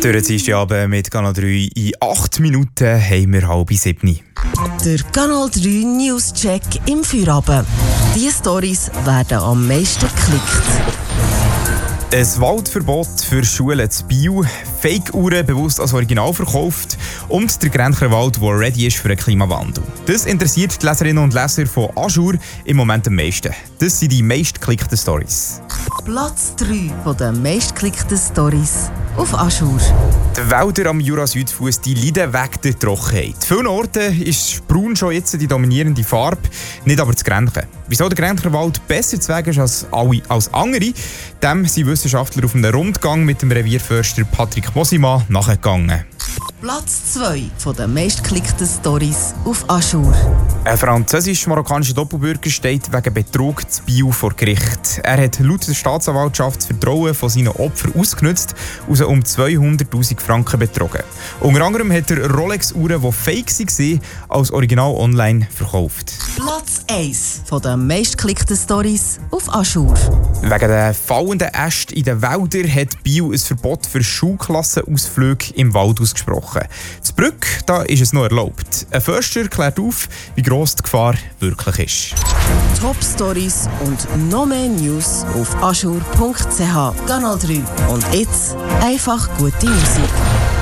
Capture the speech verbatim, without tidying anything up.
Durch den Abend mit Kanal drei in acht Minuten haben wir halb sieben. Der Kanal drei News-Check im Feierabend. Diese Storys werden am meisten geklickt. Ein Waldverbot für Schulen zu Biel, Fake-Uhren bewusst als Original verkauft und der Grencher Wald, der ready ist für den Klimawandel. Das interessiert die Leserinnen und Leser von Ajour im Moment am meisten. Das sind die meistgeklickten Stories. Platz drei der meistgeklickten Stories auf Ajour. Die Wälder am Jura-Südfuss leiden wegen der Trockenheit. Vielen Orten ist braun schon jetzt die dominierende Farbe, nicht aber das Grenchen. Wieso der Grencher Wald besser zu Weg ist als, alle, als andere, dem sind Wissenschaftler auf einem Rundgang mit dem Revierförster Patrick Mosima nachgegangen. Platz zwei der meistgeklickten Stories auf Ajour. Ein französisch-marokkanischer Doppelbürger steht wegen Betrug zu Biel vor Gericht. Er hat laut der Staatsanwaltschaft das Vertrauen von seinen Opfern ausgenutzt und sie um zweihunderttausend Franken betrogen. Unter anderem hat er Rolex-Uhren, die fake waren, als Original online verkauft. Platz eins der meistgeklickten Stories auf Ajour. Wegen der fallenden Äste in den Wäldern hat Biel ein Verbot für Schulklassenausflüge im Wald ausgesprochen. Zu Brügg da ist es noch erlaubt. Ein Förster klärt auf, wie gross die Gefahr wirklich ist. Top-Stories und noch mehr News auf ajour punkt c h. Kanal drei. Und jetzt einfach gute Musik.